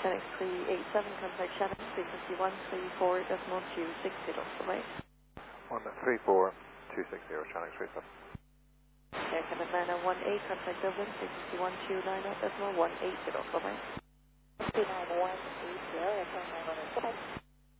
Channel 387, contact Channel frequency 134.260, bye-bye. 134.260, Channel 37. Air Canada 918, contact Dublin, frequency 1290.180, bye-bye. 29180, Air Canada 918, bye-bye.